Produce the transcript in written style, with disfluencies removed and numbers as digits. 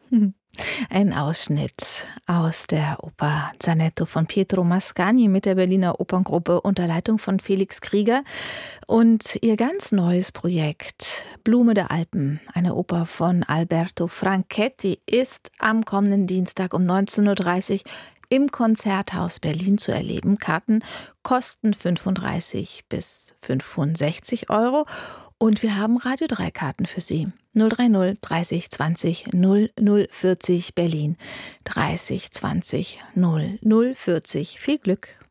Ein Ausschnitt aus der Oper Zanetto von Pietro Mascagni mit der Berliner Operngruppe unter Leitung von Felix Krieger und ihr ganz neues Projekt Blume der Alpen, eine Oper von Alberto Franchetti, ist am kommenden Dienstag um 19:30 Uhr im Konzerthaus Berlin zu erleben. Karten kosten 35 bis 65 Euro. Und wir haben Radio 3 Karten für Sie. 030 30 20 00 40 Berlin. 30 20 00 40. Viel Glück!